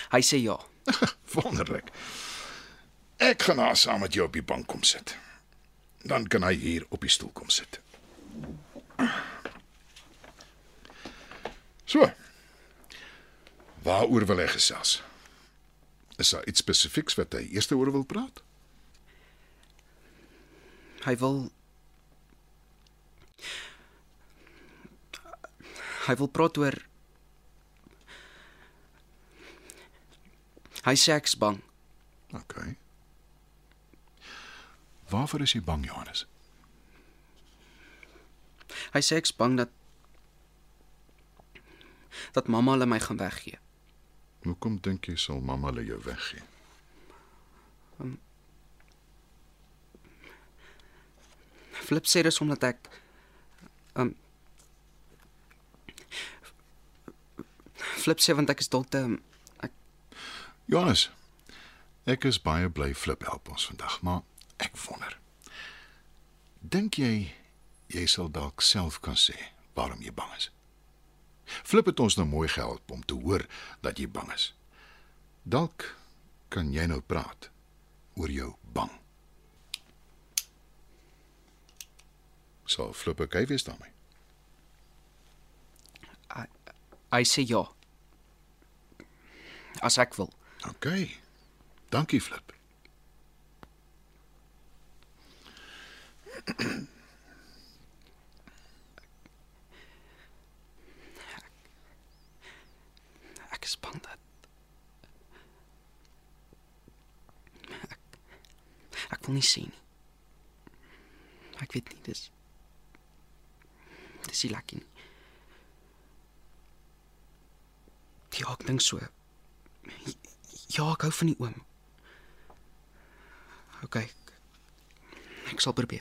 Hy sê ja. Wonderlik. Ek gaan haar saam met jou op die bank kom sit. Dan kan hy hier op die stoel kom sit. So. Waaroor wil hy gesels? Is daar iets spesifieks wat hy eers oor wil praat? Hy wil praat oor hy sê ek's bang. OK. Waarvoor is jy bang, Johannes? Hy sê ek's bang dat mamma hulle my gaan weggee. Hoekom dink jy sal mamma hulle jou weggee? Flip sê dis omdat ek Flip sê want ek is dalk te Johannes, ek is baie bly Flip help ons vandag, maar ek wonder. Dink jy sal dalk self kan sê waarom jy bang is? Flip het ons nou mooi gehelp om te hoor dat jy bang is. Dalk kan jy nou praat oor jou bang. Sal Flip okay wees daarmee? hy sê ja. As ek wil. OK. Dankie, Flip. Ek is bang dat ek wil nie sê nie. Ek weet nie, dis nie lekker nie. Ja, ek dink so. Ja, ek hou van die oom. OK, ek sal probeer.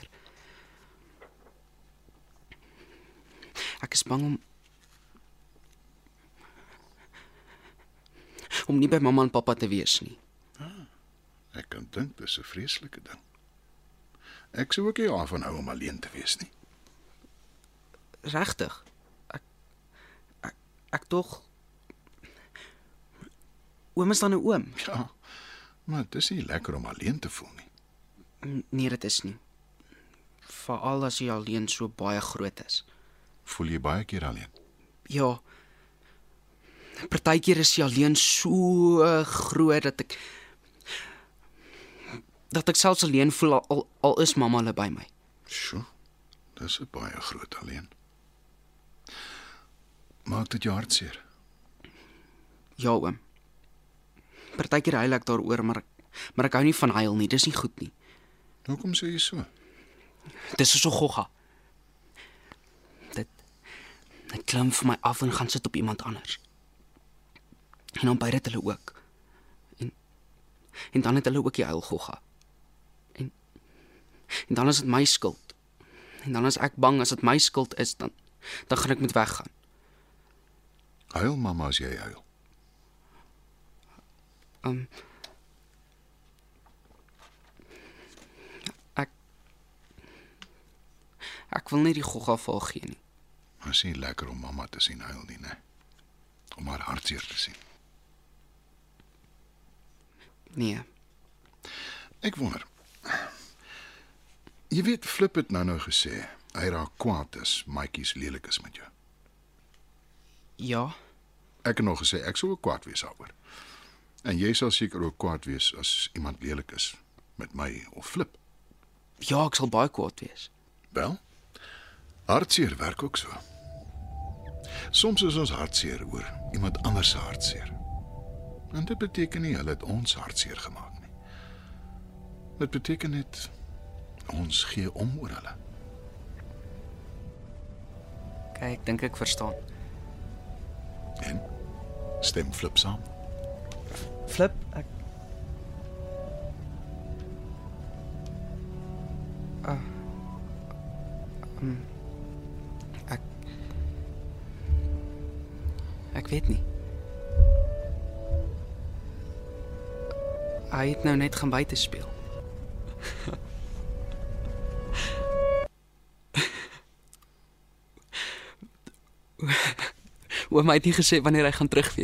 Ek is bang om nie by mamma en pappa te wees nie. Ek kan dink dis 'n vreeslike ding. Ek sou ook nie daarvan hou om alleen te wees nie. Regtig? Ek tog oom is dan 'n oom. Ja, maar dit is nie lekker om alleen te voel nie. Nee, dit is nie. Veral as jy alleen so baie groot is. Voel jy baie keer alleen? Ja. Partykeer is jy alleen so groot dat ek selfs alleen voel al is mamma hulle by my. Sjoe, dis 'n baie groot alleen. Maak dit jou hartseer? Ja, oom. Partykeer huil ek daaroor, maar ek hou nie van huil nie, dis nie goed nie. Hoekom sê jy so? Dis so gogga. Dit klim vir my af en gaan sit op iemand anders. En dan byt dit hulle ook. En dan het hulle ook die huil gogga. En dan is dit my skuld. En dan is ek bang as dit my skuld is, dan gaan ek moet weggaan. Huil mamma as jy huil. Ek wil nie die gogga val gee nie. Maar is nie lekker om mamma te sien huil nie, né? Om haar hartseer te sien. Nee. Ek wonder. Jy weet, Flip het nou gesê, hy raak kwaad as maatjies lelik is met jou. Ja, Ek het nog gesê, ek sou ook kwaad wees daaroor. En jy sal seker ook kwaad wees as iemand lelik is met my of Flip. ja, ek sal baie kwaad wees. Wel, hartseer werk ook so. Soms is ons hartseer oor iemand anders se hartseer. En dit beteken nie hulle het ons hartseer gemaak nie. Dit beteken net ons gee om oor hulle. Kyk, ek dink ek verstaan. En stem Flip saam. Flip, ek Ek weet nie. Hy het nou net gaan buite speel. Oom het nie gesê wanneer hy gaan terug wees.